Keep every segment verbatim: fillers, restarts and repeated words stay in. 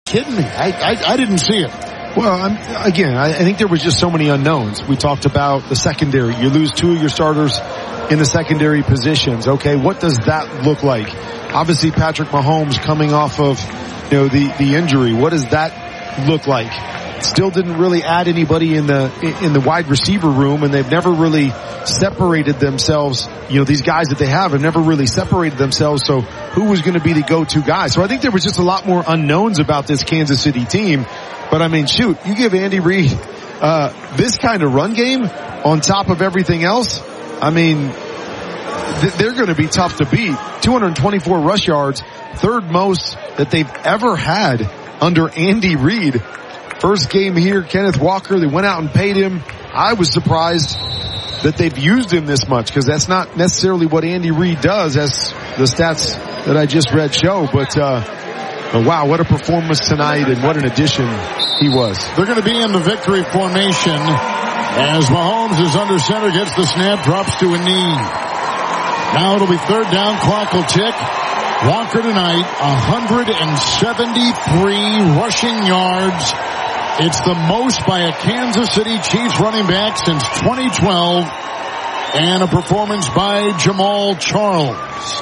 kidding me? I, I, I didn't see it. Well, I'm, again, I, I think there was just so many unknowns. We talked about the secondary. You lose two of your starters in the secondary positions. Okay, what does that look like? Obviously, Patrick Mahomes coming off of, you know, the, the injury. What does that look like? Still didn't really add anybody in the in the wide receiver room, and they've never really separated themselves. You know, these guys that they have have never really separated themselves. So who was going to be the go-to guy? So I think there was just a lot more unknowns about this Kansas City team. But I mean, shoot, you give Andy Reid uh, this kind of run game on top of everything else. I mean, th- they're going to be tough to beat. two hundred twenty-four rush yards, third most that they've ever had under Andy Reid. First game here, Kenneth Walker, they went out and paid him. I was surprised that they've used him this much because that's not necessarily what Andy Reid does, as the stats that I just read show. But, uh, but wow, what a performance tonight and what an addition he was. They're going to be in the victory formation as Mahomes is under center, gets the snap, drops to a knee. Now it'll be third down, clock will tick. Walker tonight, one hundred seventy-three rushing yards. It's the most by a Kansas City Chiefs running back since twenty twelve, and a performance by Jamal Charles.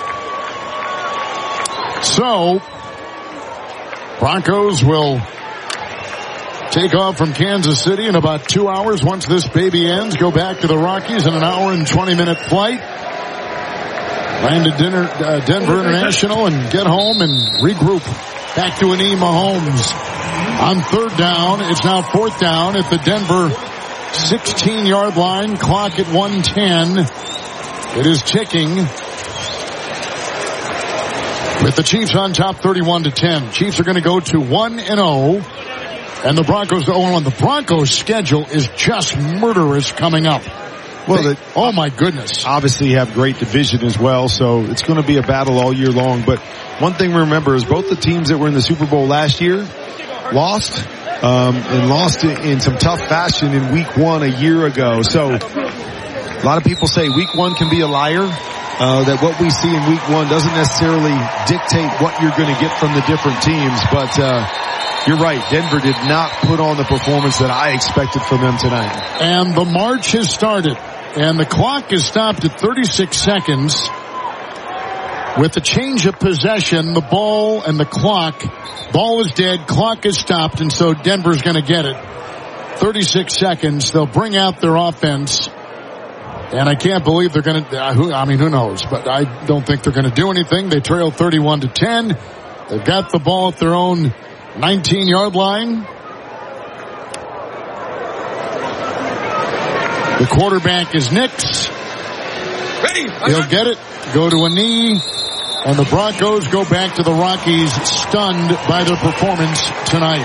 So, Broncos will take off from Kansas City in about two hours once this baby ends, go back to the Rockies in an hour and twenty minute flight, land at dinner, uh, Denver International, and get home and regroup. Back to an E. Mahomes on third down. It's now fourth down at the Denver sixteen yard line. Clock at one ten. It is ticking with the Chiefs on top thirty-one to ten. Chiefs are going to go to one and oh, and the Broncos to oh and one. The Broncos schedule is just murderous coming up. Well, they, oh my goodness. Obviously have great division as well, so it's going to be a battle all year long. But one thing we remember is both the teams that were in the Super Bowl last year lost, um, and lost in, in some tough fashion in week one a year ago. So a lot of people say week one can be a liar, uh, that what we see in week one doesn't necessarily dictate what you're going to get from the different teams. But, uh, you're right. Denver did not put on the performance that I expected from them tonight. And the march has started. And the clock is stopped at thirty-six seconds. With the change of possession, the ball and the clock, ball is dead, clock is stopped, and so Denver's going to get it. thirty-six seconds. They'll bring out their offense. And I can't believe they're going to, I mean, who knows? But I don't think they're going to do anything. They trail thirty-one to ten. They've got the ball at their own nineteen yard line. The quarterback is Nix. He'll get it, go to a knee, and the Broncos go back to the Rockies, stunned by their performance tonight.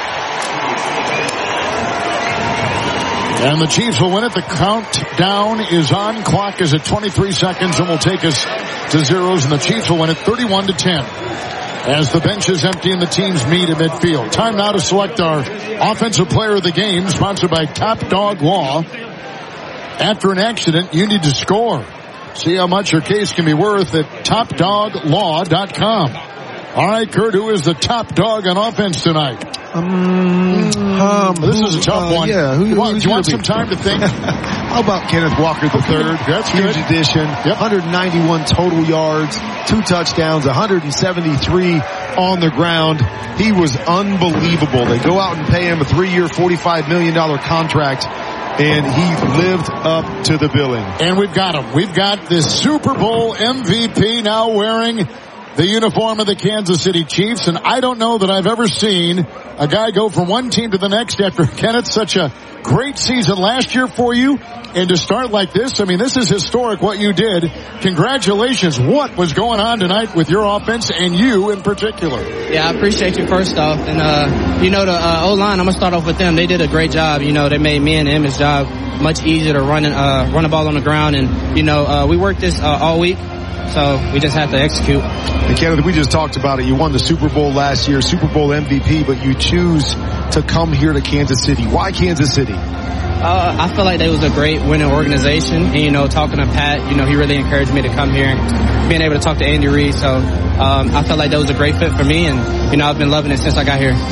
And the Chiefs will win it. The countdown is on. Clock is at twenty-three seconds and will take us to zeros, and the Chiefs will win it thirty-one to ten. As the bench is empty and the teams meet at midfield. Time now to select our offensive player of the game, sponsored by Top Dog Law. After an accident, you need to score. See how much your case can be worth at top dog law dot com. All right, Kurt, who is the top dog on offense tonight? Um, um this is a tough uh, one. Yeah, who, you want, do you want be? some time to think? How about Kenneth Walker the third? That's huge good. addition. Yep. one hundred ninety-one total yards, two touchdowns, one hundred seventy-three on the ground. He was unbelievable. They go out and pay him a three-year, forty-five million dollars contract. And he lived up to the billing. And we've got him. We've got this Super Bowl M V P now wearing the uniform of the Kansas City Chiefs. And I don't know that I've ever seen a guy go from one team to the next after, Kenneth, such a great season last year for you. And to start like this, I mean, this is historic what you did. Congratulations. What was going on tonight with your offense and you in particular? Yeah, I appreciate you first off. And, uh, you know, the uh, O-line, I'm going to start off with them. They did a great job. You know, they made me and Emmett's job much easier to run, uh, run the ball on the ground. And, you know, uh, we worked this uh, all week. So we just have to execute. And Kenneth, we just talked about it. You won the Super Bowl last year, Super Bowl M V P, but you choose to come here to Kansas City. Why Kansas City? Uh, I feel like they was a great winning organization. And, you know, talking to Pat, you know, he really encouraged me to come here and being able to talk to Andy Reid. So um, I felt like that was a great fit for me. And, you know, I've been loving it since I got here.